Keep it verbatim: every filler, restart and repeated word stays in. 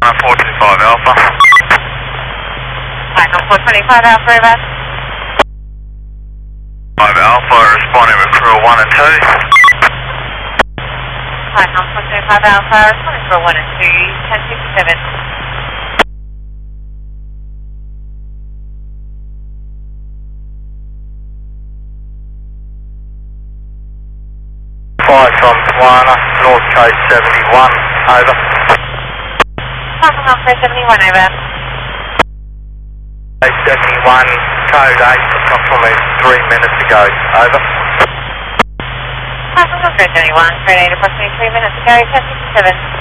four two five Alpha. Flight nine four two five Alpha, over. five Alpha responding with crew one and two. Flight nine four two five Alpha, responding for one and two, ten sixty-seven. Flight from Tawana, North Coast seventy-one, over. Flight from North Coast seventy-one, over. Coast seventy-one, code eight, approximately three minutes ago, over. Flight from North Coast seventy-one, code eight, approximately three minutes ago, ten sixty-seven.